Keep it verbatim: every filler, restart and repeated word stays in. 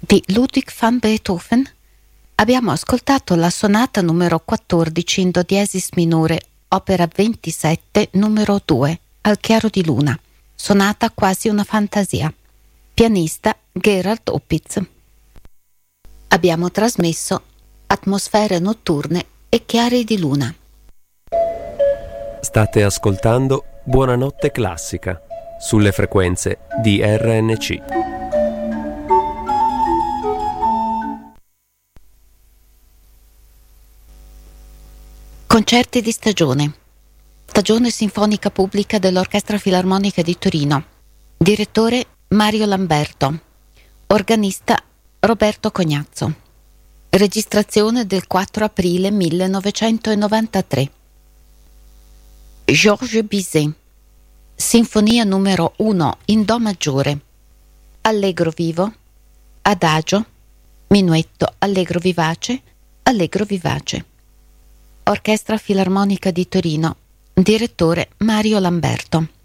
di Ludwig van Beethoven abbiamo ascoltato la sonata numero quattordici in do diesis minore, opera ventisette, numero due, al chiaro di luna, sonata quasi una fantasia. Pianista Gerhard Opitz. Abbiamo trasmesso Atmosfere notturne e chiari di luna. State ascoltando Buonanotte Classica sulle frequenze di R N C. Concerti di stagione. Stagione sinfonica pubblica dell'Orchestra Filarmonica di Torino. Direttore Mario Lamberto. Organista Roberto Cognazzo. Registrazione del quattro aprile millenovecentonovantatré. Georges Bizet. Sinfonia numero uno in do maggiore. Allegro vivo, adagio, minuetto, allegro vivace, allegro vivace. Orchestra Filarmonica di Torino. Direttore Mario Lamberto.